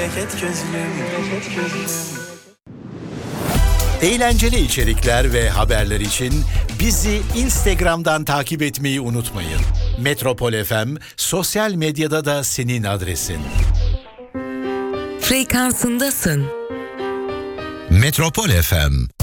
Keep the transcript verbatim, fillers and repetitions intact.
Memleket gözlüm. Eğlenceli içerikler ve haberler için bizi Instagram'dan takip etmeyi unutmayın. Metropol F M sosyal medyada da senin adresin. Frekansındasın. Metropol F M